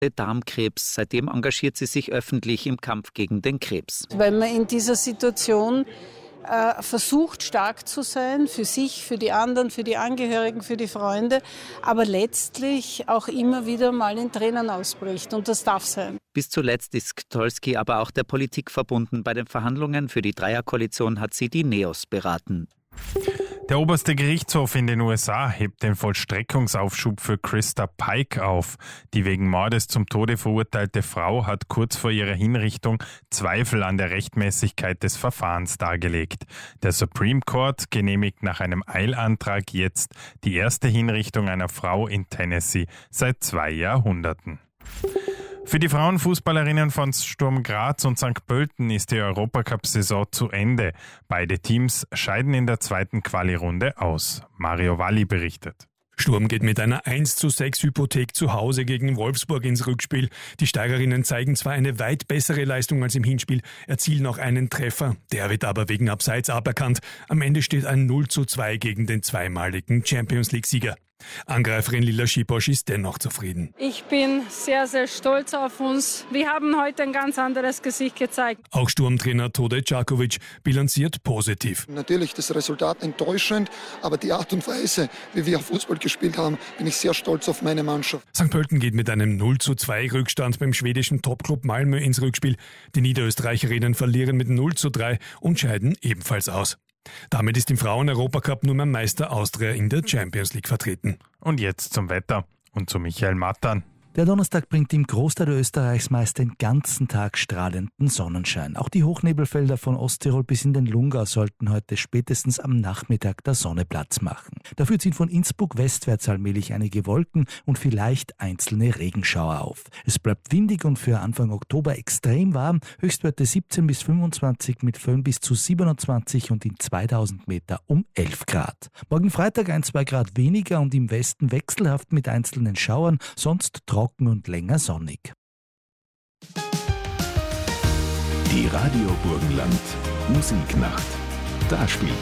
Darmkrebs. Seitdem engagiert sie sich öffentlich im Kampf gegen den Krebs. Weil man in dieser Situation versucht, stark zu sein, für sich, für die anderen, für die Angehörigen, für die Freunde, aber letztlich auch immer wieder mal in Tränen ausbricht. Und das darf sein. Bis zuletzt ist Gtolski aber auch der Politik verbunden. Bei den Verhandlungen für die Dreierkoalition hat sie die NEOS beraten. Der oberste Gerichtshof in den USA hebt den Vollstreckungsaufschub für Krista Pike auf. Die wegen Mordes zum Tode verurteilte Frau hat kurz vor ihrer Hinrichtung Zweifel an der Rechtmäßigkeit des Verfahrens dargelegt. Der Supreme Court genehmigt nach einem Eilantrag jetzt die erste Hinrichtung einer Frau in Tennessee seit 2 Jahrhunderten. Für die Frauenfußballerinnen von Sturm Graz und St. Pölten ist die Europacup-Saison zu Ende. Beide Teams scheiden in der zweiten Quali-Runde aus. Mario Valli berichtet. Sturm geht mit einer 1:6 Hypothek zu Hause gegen Wolfsburg ins Rückspiel. Die Steigerinnen zeigen zwar eine weit bessere Leistung als im Hinspiel, erzielen auch einen Treffer. Der wird aber wegen Abseits aberkannt. Am Ende steht ein 0:2 gegen den zweimaligen Champions-League-Sieger. Angreiferin Lila Schibosch ist dennoch zufrieden. Ich bin sehr, sehr stolz auf uns. Wir haben heute ein ganz anderes Gesicht gezeigt. Auch Sturmtrainer Tode Đaković bilanziert positiv. Natürlich das Resultat enttäuschend, aber die Art und Weise, wie wir Fußball gespielt haben, bin ich sehr stolz auf meine Mannschaft. St. Pölten geht mit einem 0:2 Rückstand beim schwedischen Topclub Malmö ins Rückspiel. Die Niederösterreicherinnen verlieren mit 0:3 und scheiden ebenfalls aus. Damit ist im Frauen-Europacup nur mehr Meister Austria in der Champions League vertreten. Und jetzt zum Wetter und zu Michael Mattan. Der Donnerstag bringt im Großteil Österreichs meist den ganzen Tag strahlenden Sonnenschein. Auch die Hochnebelfelder von Osttirol bis in den Lungau sollten heute spätestens am Nachmittag der Sonne Platz machen. Dafür ziehen von Innsbruck westwärts allmählich einige Wolken und vielleicht einzelne Regenschauer auf. Es bleibt windig und für Anfang Oktober extrem warm. Höchstwerte 17 bis 25 mit Föhn bis zu 27 und in 2000 Meter um 11 Grad. Morgen Freitag 1-2 Grad weniger und im Westen wechselhaft mit einzelnen Schauern, sonst trocken und länger sonnig. Die Radio Burgenland Musiknacht. Da spielt